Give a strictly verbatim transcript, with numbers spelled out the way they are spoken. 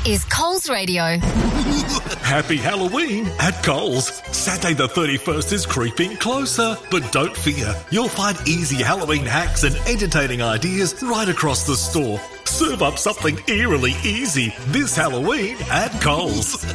is Coles Radio. Happy Halloween at Coles. Saturday the thirty-first is creeping closer. But don't fear, you'll find easy Halloween hacks and entertaining ideas right across the store. Serve up something eerily easy this Halloween at Coles.